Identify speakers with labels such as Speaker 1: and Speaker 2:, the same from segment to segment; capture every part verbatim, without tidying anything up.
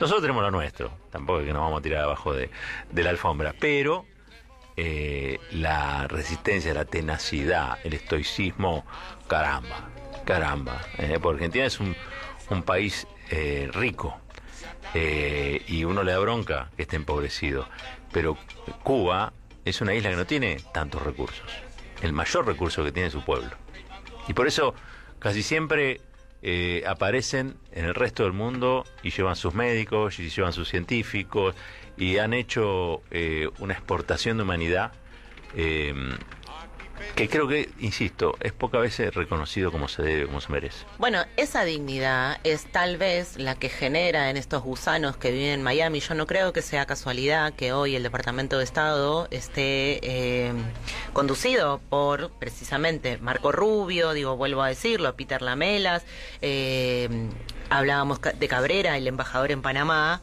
Speaker 1: Nosotros tenemos lo nuestro, tampoco es que nos vamos a tirar abajo de, de la alfombra, pero eh, la resistencia, la tenacidad, el estoicismo, caramba, caramba, eh, porque Argentina es un, un país eh, rico, eh, y uno le da bronca que esté empobrecido, pero Cuba es una isla que no tiene tantos recursos, el mayor recurso que tiene su pueblo, y por eso casi siempre Eh, aparecen en el resto del mundo y llevan sus médicos y llevan sus científicos y han hecho eh, una exportación de humanidad eh, que creo que, insisto, es pocas veces reconocido como se debe, como se merece.
Speaker 2: Bueno, esa dignidad es tal vez la que genera en estos gusanos que viven en Miami. Yo no creo que sea casualidad que hoy el Departamento de Estado esté eh, conducido por, precisamente, Marco Rubio, digo, vuelvo a decirlo, Peter Lamelas, eh, hablábamos de Cabrera, el embajador en Panamá,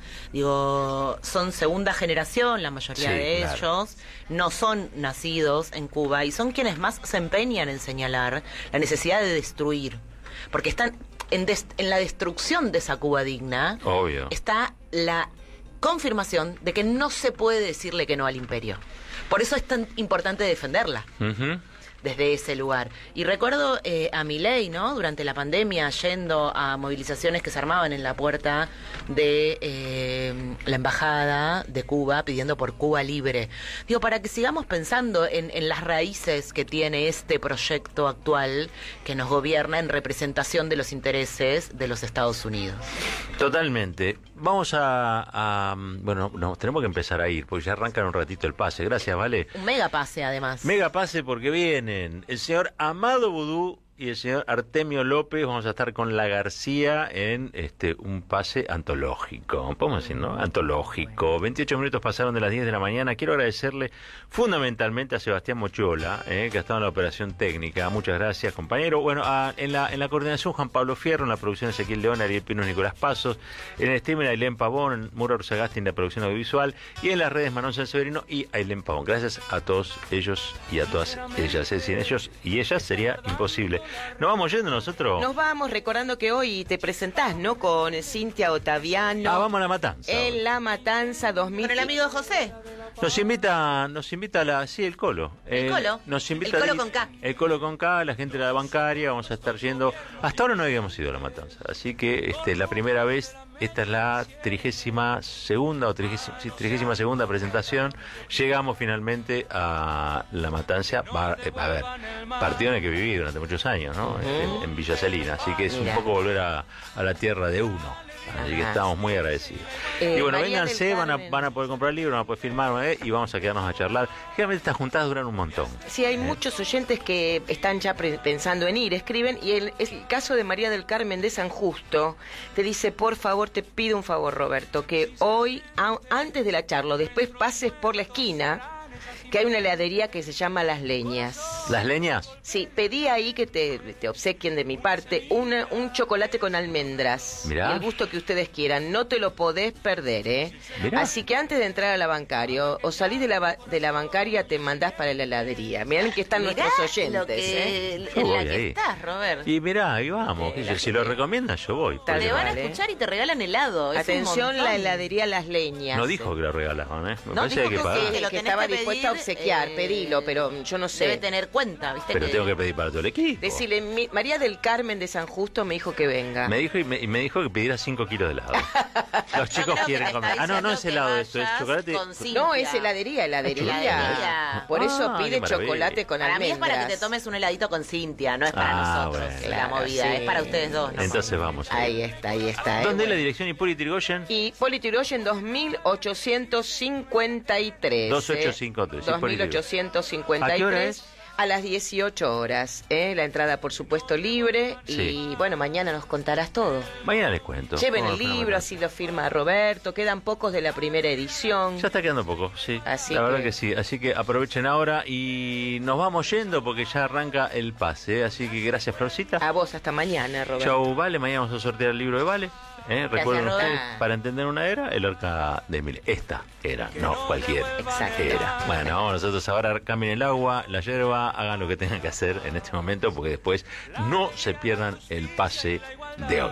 Speaker 2: digo, son segunda generación, la mayoría
Speaker 1: sí,
Speaker 2: de
Speaker 1: claro.
Speaker 2: ellos, no son nacidos en Cuba y son quienes más se empeñan en señalar la necesidad de destruir, porque están en, des, en la destrucción de esa Cuba digna.
Speaker 1: Obvio.
Speaker 2: Está la confirmación de que no se puede decirle que no al imperio. Por eso es tan importante defenderla. Uh-huh. Desde ese lugar. Y recuerdo eh, a Milei, ¿no? Durante la pandemia, yendo a movilizaciones que se armaban en la puerta de eh, la embajada de Cuba, pidiendo por Cuba libre. Digo, para que sigamos pensando en, en las raíces que tiene este proyecto actual que nos gobierna en representación de los intereses de los Estados Unidos.
Speaker 1: Totalmente. Vamos a... a bueno, nos tenemos que empezar a ir, porque ya arrancan un ratito el pase. Gracias, Vale.
Speaker 2: Un mega pase, además.
Speaker 1: Mega pase porque viene el señor Amado Vudú y el señor Artemio López. Vamos a estar con La García en este un pase antológico, podemos decir, ¿no? Antológico. veintiocho minutos pasaron de las diez de la mañana. Quiero agradecerle fundamentalmente a Sebastián Mochola, eh, que ha estado en la operación técnica. Muchas gracias, compañero. Bueno, a, en, la, en la coordinación Juan Pablo Fierro, en la producción Ezequiel León, Ariel Pinos, Nicolás Pasos, en el streaming Ailén Pavón, Muro Orsagasti en la producción audiovisual y en las redes Manon Sanseverino y Ailén Pavón. Gracias a todos ellos y a todas ellas. Eh, sin ellos y ellas sería imposible. ¿Nos vamos yendo nosotros?
Speaker 3: Nos vamos, recordando que hoy te presentás, ¿no? Con Cintia Otaviano.
Speaker 1: Ah, vamos a La Matanza.
Speaker 3: En La Matanza dos mil.
Speaker 2: Con el amigo de José.
Speaker 1: Nos invita, nos invita la, sí, el Colo.
Speaker 2: El
Speaker 1: eh,
Speaker 2: Colo.
Speaker 1: Nos invita
Speaker 2: el Colo
Speaker 1: a,
Speaker 2: con K.
Speaker 1: El Colo con K, la gente de la bancaria, vamos a estar yendo. Hasta ahora no habíamos ido a La Matanza, así que este, la primera vez, esta es la trigésima segunda o trigésima, sí, trigésima segunda presentación. Llegamos finalmente a La Matanza. Va, eh, a ver, partido en el que viví durante muchos años, ¿no? Uh-huh. en, en Villa Salina, así que es Mira. un poco volver a, a la tierra de uno. Así que estamos muy agradecidos. Eh, y bueno, María vénganse, van a, van a poder comprar libros, van a poder filmar, ¿eh? Y vamos a quedarnos a charlar. Generalmente estas juntadas duran un montón.
Speaker 3: Sí, hay
Speaker 1: ¿eh?
Speaker 3: muchos oyentes que están ya pre- pensando en ir, escriben, y el, el caso de María del Carmen de San Justo, te dice, por favor, te pido un favor, Roberto, que hoy, a, antes de la charla, después pases por la esquina, que hay una heladería que se llama Las Leñas.
Speaker 1: ¿Las Leñas?
Speaker 3: Sí, pedí ahí que te, te obsequien de mi parte una, un chocolate con almendras.
Speaker 1: Mirá.
Speaker 3: Y el gusto que ustedes quieran. No te lo podés perder, ¿eh?
Speaker 1: Mirá.
Speaker 3: Así que antes de entrar a la bancaria, o, o salís de la, de la bancaria, te mandás para la heladería. Mirá que están
Speaker 2: Mirá
Speaker 3: nuestros oyentes,
Speaker 2: lo que,
Speaker 3: ¿eh?
Speaker 2: en la que
Speaker 1: ahí.
Speaker 2: estás, Robert.
Speaker 1: Y mirá, ahí vamos.
Speaker 3: Eh,
Speaker 1: yo, si lo recomiendan, yo voy.
Speaker 2: Te van a
Speaker 3: vale.
Speaker 2: escuchar y te regalan helado. Es
Speaker 3: Atención, la heladería Las Leñas.
Speaker 1: No dijo que lo regalaban, ¿eh? Me
Speaker 2: No,
Speaker 1: parece
Speaker 2: dijo
Speaker 1: que hay que
Speaker 2: que
Speaker 1: pagar.
Speaker 2: sí,
Speaker 3: Que,
Speaker 2: lo
Speaker 3: que
Speaker 2: tenés
Speaker 3: estaba
Speaker 2: que
Speaker 3: dispuesta a
Speaker 2: pedir,
Speaker 3: obsequiar,
Speaker 2: eh,
Speaker 3: pedilo, pero yo no sé.
Speaker 2: Debe tener cuenta, ¿viste?
Speaker 1: Pero
Speaker 2: que...
Speaker 1: tengo que pedir para todo el equipo.
Speaker 3: Decirle, mi, María del Carmen de San Justo me dijo que venga.
Speaker 1: Me dijo y me, y me dijo que pidiera cinco kilos de helado. Los chicos
Speaker 2: creo que
Speaker 1: quieren
Speaker 2: te
Speaker 1: comer.
Speaker 2: está
Speaker 1: Ah, no, no es
Speaker 2: diciendo
Speaker 1: helado
Speaker 2: que
Speaker 1: esto, es
Speaker 2: vayas
Speaker 1: chocolate.
Speaker 2: con Cintia.
Speaker 3: No, es heladería, heladería.
Speaker 2: Heladería.
Speaker 3: Por eso
Speaker 1: Ah,
Speaker 3: pide
Speaker 1: qué maravilla.
Speaker 3: chocolate con
Speaker 2: Para
Speaker 3: almendras.
Speaker 2: mí es para que te tomes un heladito con Cintia, no es para
Speaker 1: Ah,
Speaker 2: nosotros,
Speaker 1: bueno.
Speaker 2: la
Speaker 3: Claro,
Speaker 2: movida,
Speaker 3: sí.
Speaker 2: es para ustedes dos. ¿no?
Speaker 1: Entonces vamos. a
Speaker 3: Ahí
Speaker 1: ver.
Speaker 3: está, ahí está. ¿eh?
Speaker 1: ¿Dónde es la
Speaker 3: Bueno.
Speaker 1: dirección Hipólito Yrigoyen?
Speaker 3: Y Hipólito Yrigoyen dos mil ochocientos cincuenta y tres.
Speaker 1: dos mil ochocientos cincuenta y tres,
Speaker 3: dos mil ochocientos cincuenta y tres.
Speaker 1: ¿A qué hora es?
Speaker 3: A las dieciocho horas. ¿eh? La entrada, por supuesto, libre.
Speaker 1: Sí.
Speaker 3: Y bueno, mañana nos contarás todo.
Speaker 1: Mañana les cuento.
Speaker 3: Lleven
Speaker 1: Bueno,
Speaker 3: el libro,
Speaker 1: fenomenal.
Speaker 3: así lo firma Roberto. Quedan pocos de la primera edición.
Speaker 1: Ya está quedando poco, sí.
Speaker 3: Así
Speaker 1: la verdad
Speaker 3: que-
Speaker 1: que sí. Así que aprovechen ahora y nos vamos yendo porque ya arranca el pase. ¿eh? Así que gracias, Florcita.
Speaker 3: A vos, hasta mañana, Roberto.
Speaker 1: Chau, Vale. Mañana vamos a sortear el libro de Vale. ¿eh? Recuerden
Speaker 2: Robert.
Speaker 1: ustedes, para entender una era, el arca de Emile. Esta era, no cualquier
Speaker 3: Exacto.
Speaker 1: era. Bueno, vamos nosotros ahora, cambien el agua, la hierba, hagan lo que tengan que hacer en este momento porque después no se pierdan el pase de hoy.